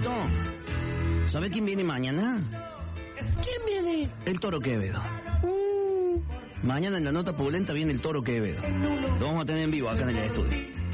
Tito, ¿sabe quién viene mañana? ¿Quién viene? El Toro Quevedo. Mañana en la nota pulenta viene el Toro Quevedo. Lo vamos a tener en vivo acá en el estudio.